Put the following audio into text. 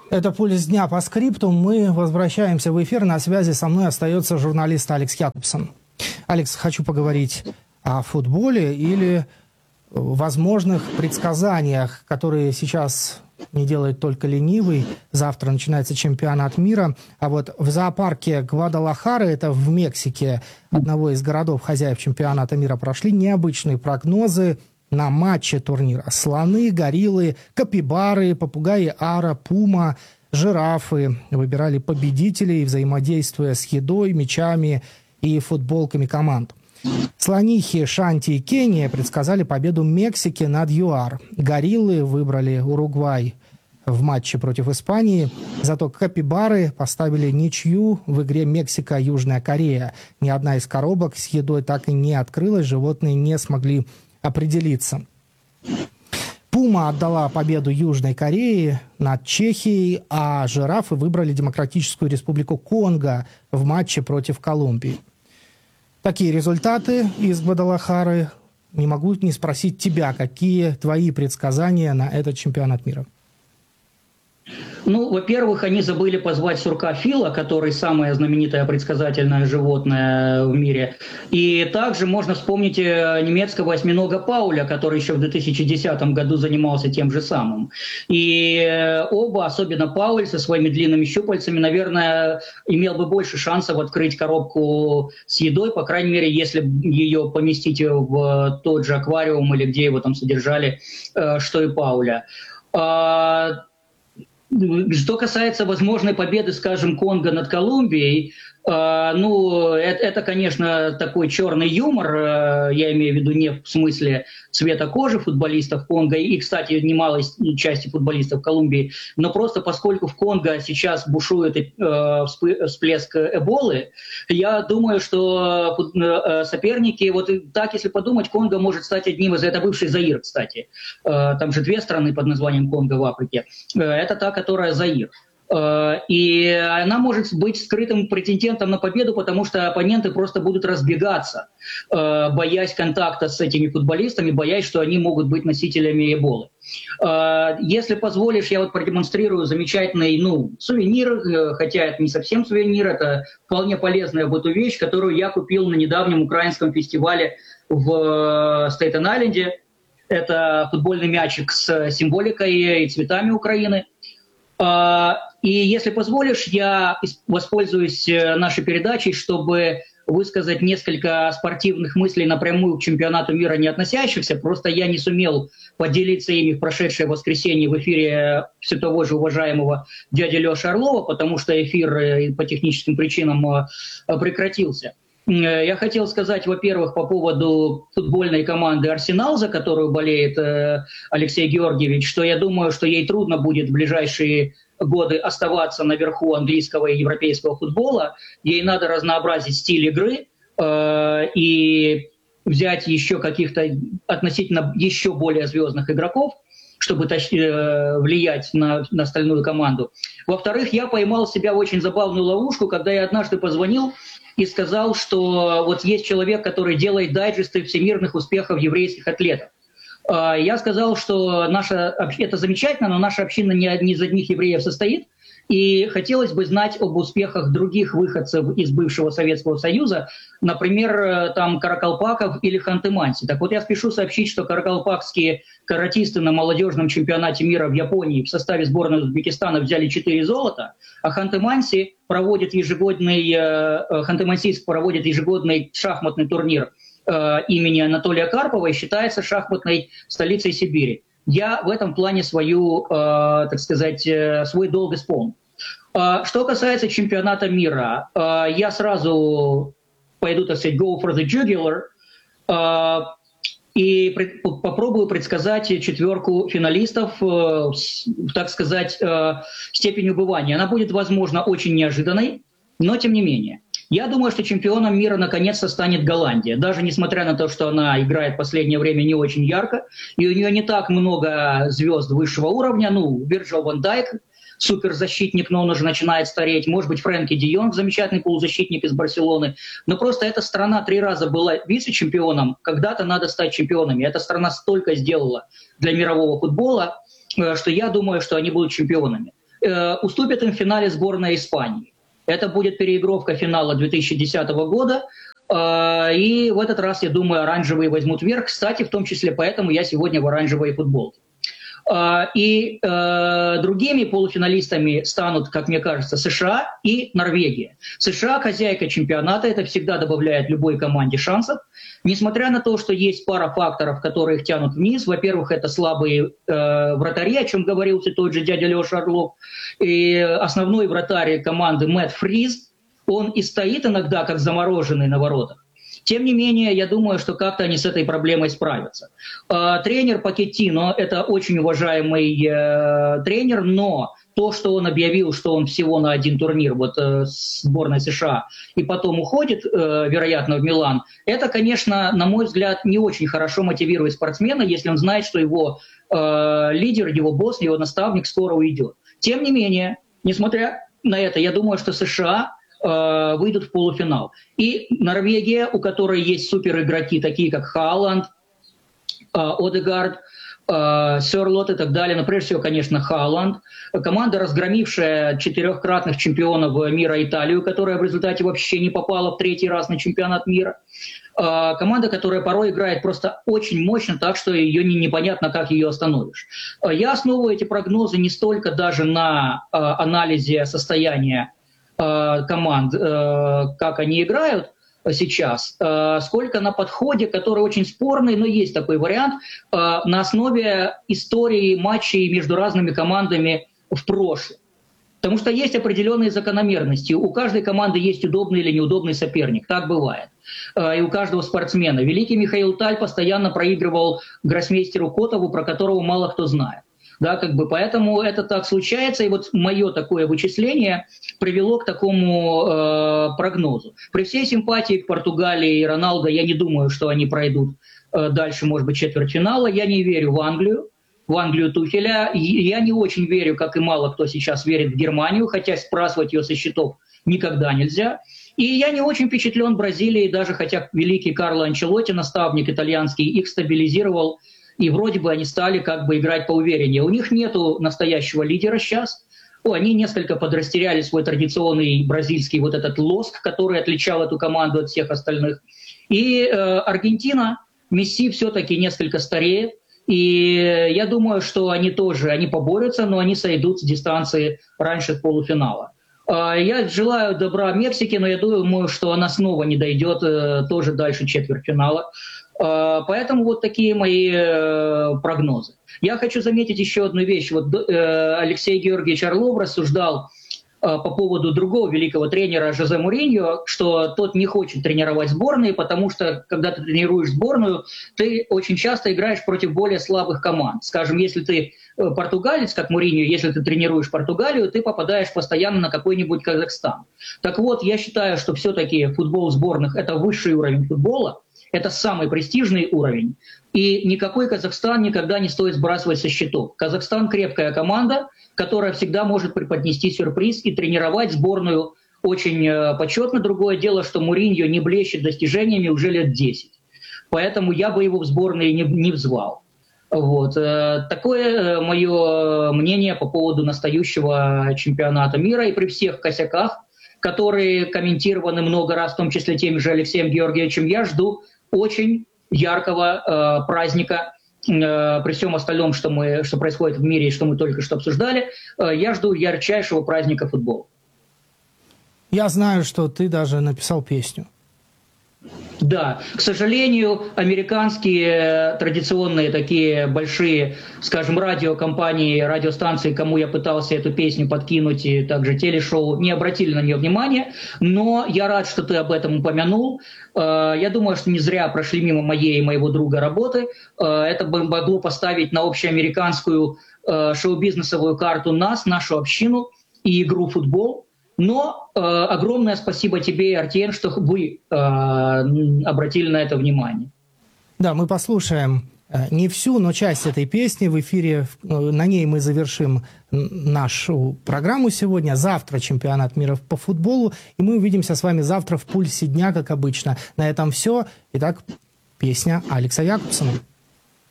Это «Пульс дня» по скрипту. Мы возвращаемся в эфир. На связи со мной остается журналист Алекс Якобсон. Алекс, хочу поговорить о футболе или возможных предсказаниях, которые сейчас не делает только ленивый. Завтра начинается чемпионат мира. А вот в зоопарке Гвадалахары, это в Мексике, одного из городов хозяев чемпионата мира, прошли необычные прогнозы на матче турнира. Слоны, гориллы, капибары, попугаи ара, пума, жирафы выбирали победителей, взаимодействуя с едой, мячами и футболками команд. Слонихи Шанти и Кения предсказали победу Мексики над ЮАР. Гориллы выбрали Уругвай в матче против Испании. Зато капибары поставили ничью в игре Мексика-Южная Корея. Ни одна из коробок с едой так и не открылась, животные не смогли определиться. Пума отдала победу Южной Корее над Чехией, а жирафы выбрали Демократическую Республику Конго в матче против Колумбии. Такие результаты из Гвадалахары. Не могу не спросить тебя, какие твои предсказания на этот чемпионат мира? Ну, во-первых, они забыли позвать сурка Фила, который самое знаменитое предсказательное животное в мире. И также можно вспомнить немецкого осьминога Пауля, который еще в 2010 году занимался тем же самым. И оба, особенно Пауль со своими длинными щупальцами, наверное, имел бы больше шансов открыть коробку с едой, по крайней мере, если ее поместить в тот же аквариум или где его там содержали, что и Пауля. Что касается возможной победы, скажем, Конго над Колумбией, ну, это, конечно, такой черный юмор, я имею в виду не в смысле цвета кожи футболистов Конго и, кстати, немалой части футболистов Колумбии, но просто поскольку в Конго сейчас бушует всплеск эболы, я думаю, что соперники, вот так, если подумать, Конго может стать одним из, это бывший Заир, кстати, там же две страны под названием Конго в Африке, это та, которая Заир. И она может быть скрытым претендентом на победу, потому что оппоненты просто будут разбегаться, боясь контакта с этими футболистами, боясь, что они могут быть носителями эболы. Если позволишь, я вот продемонстрирую замечательный сувенир, хотя это не совсем сувенир, это вполне полезная вещь, которую я купил на недавнем украинском фестивале в Стейтен-Айленде. Это футбольный мячик с символикой и цветами Украины. И если позволишь, я воспользуюсь нашей передачей, чтобы высказать несколько спортивных мыслей напрямую к чемпионату мира не относящихся. Просто я не сумел поделиться ими в прошедшее воскресенье в эфире все того же уважаемого дяди Леши Орлова, потому что эфир по техническим причинам прекратился. Я хотел сказать, во-первых, по поводу футбольной команды «Арсенал», за которую болеет Алексей Георгиевич, что я думаю, что ей трудно будет в ближайшие годы оставаться наверху английского и европейского футбола. Ей надо разнообразить стиль игры и взять еще каких-то относительно еще более звездных игроков, чтобы влиять на остальную команду. Во-вторых, я поймал себя в очень забавную ловушку, когда я однажды позвонил и сказал, что вот есть человек, который делает дайджесты всемирных успехов еврейских атлетов. Я сказал, что это замечательно, но наша община не из одних евреев состоит, и хотелось бы знать об успехах других выходцев из бывшего Советского Союза, например, там Каракалпаков или Ханты-Манси. Так вот, я спешу сообщить, что каракалпакские каратисты на молодежном чемпионате мира в Японии в составе сборной Узбекистана взяли 4 золота, а Ханты-Мансийск проводит ежегодный шахматный турнир имени Анатолия Карпова и считается шахматной столицей Сибири. Я в этом плане свой долг исполнил. Что касается чемпионата мира, я сразу пойду, go for the jugular, и попробую предсказать четверку финалистов, степень убывания. Она будет, возможно, очень неожиданной, но тем не менее. Я думаю, что чемпионом мира наконец-то станет Голландия. Даже несмотря на то, что она играет в последнее время не очень ярко, и у нее не так много звезд высшего уровня. Вирджил ван Дайк, суперзащитник, но он уже начинает стареть. Может быть, Фрэнки де Йонг, замечательный полузащитник из Барселоны. Но просто эта страна 3 раза была вице-чемпионом. Когда-то надо стать чемпионами. Эта страна столько сделала для мирового футбола, что я думаю, что они будут чемпионами. уступит им в финале сборная Испании. Это будет переигровка финала 2010 года. И в этот раз, я думаю, оранжевые возьмут верх. Кстати, в том числе поэтому я сегодня в оранжевой футболке. И другими полуфиналистами станут, как мне кажется, США и Норвегия. США, хозяйка чемпионата, это всегда добавляет любой команде шансов. Несмотря на то, что есть пара факторов, которые их тянут вниз. Во-первых, это слабые вратари, о чем говорил тот же дядя Леша Орлов. И основной вратарь команды Мэтт Фриз, он и стоит иногда как замороженный на воротах. Тем не менее, я думаю, что как-то они с этой проблемой справятся. Тренер Покеттино – это очень уважаемый тренер, но то, что он объявил, что он всего на один турнир, вот сборной США, и потом уходит, вероятно, в Милан, это, конечно, на мой взгляд, не очень хорошо мотивирует спортсмена, если он знает, что его лидер, его босс, его наставник скоро уйдет. Тем не менее, несмотря на это, я думаю, что США выйдут в полуфинал. И Норвегия, у которой есть суперигроки, такие как Хааланд, Одегард, Сёрлот и так далее, но прежде всего, конечно, Хааланд. Команда, разгромившая 4-кратных чемпионов мира Италию, которая в результате вообще не попала в 3-й раз на чемпионат мира. Команда, которая порой играет просто очень мощно, так что ее непонятно, как ее остановишь. Я основываю эти прогнозы не столько даже на анализе состояния команд, как они играют сейчас, сколько на подходе, который очень спорный, но есть такой вариант, на основе истории матчей между разными командами в прошлом. Потому что есть определенные закономерности. У каждой команды есть удобный или неудобный соперник. Так бывает. И у каждого спортсмена. Великий Михаил Таль постоянно проигрывал гроссмейстеру Котову, про которого мало кто знает. Да, поэтому это так случается, и вот мое такое вычисление привело к такому прогнозу. При всей симпатии к Португалии и Роналдо, я не думаю, что они пройдут дальше, может быть, четвертьфинала. Я не верю в Англию Тухеля. Я не очень верю, как и мало кто сейчас верит в Германию, хотя сбрасывать ее со счетов никогда нельзя. И я не очень впечатлен Бразилией, даже хотя великий Карло Анчелотти, наставник итальянский, их стабилизировал. И вроде бы они стали как бы играть поувереннее. У них нету настоящего лидера сейчас. Они несколько подрастеряли свой традиционный бразильский вот этот лоск, который отличал эту команду от всех остальных. И Аргентина, Месси все-таки несколько стареет. И я думаю, что они поборются, но они сойдут с дистанции раньше полуфинала. Я желаю добра Мексике, но я думаю, что она снова не дойдет тоже дальше четвертьфинала. Поэтому вот такие мои прогнозы. Я хочу заметить еще одну вещь. Вот Алексей Георгиевич Орлов рассуждал по поводу другого великого тренера Жозе Муриньо, что тот не хочет тренировать сборные, потому что, когда ты тренируешь сборную, ты очень часто играешь против более слабых команд. Скажем, если ты португалец, как Муриньо, если ты тренируешь Португалию, ты попадаешь постоянно на какой-нибудь Казахстан. Так вот, я считаю, что все-таки футбол сборных – это высший уровень футбола, это самый престижный уровень. И никакой Казахстан никогда не стоит сбрасывать со счетов. Казахстан – крепкая команда, которая всегда может преподнести сюрприз и тренировать сборную очень почетно. Другое дело, что Муриньо не блещет достижениями уже лет 10. Поэтому я бы его в сборные не взвал. Вот. Такое мое мнение по поводу настоящего чемпионата мира. И при всех косяках, которые комментированы много раз, в том числе тем же Алексеем Георгиевичем, я жду очень яркого праздника. При всем остальном, что происходит в мире и что мы только что обсуждали, я жду ярчайшего праздника футбола. Я знаю, что ты даже написал песню. Да, к сожалению, американские традиционные такие большие, скажем, радиокомпании, радиостанции, кому я пытался эту песню подкинуть, и также телешоу, не обратили на нее внимания, но я рад, что ты об этом упомянул. Я думаю, что не зря прошли мимо моей и моего друга работы. Это бы могло поставить на общеамериканскую шоу-бизнесовую карту нас, нашу общину и игру в футбол. Но огромное спасибо тебе, Артем, что вы обратили на это внимание. Да, мы послушаем не всю, но часть этой песни в эфире. На ней мы завершим нашу программу сегодня. Завтра чемпионат мира по футболу. И мы увидимся с вами завтра в «Пульсе дня», как обычно. На этом все. Итак, песня Алекса Якобсона.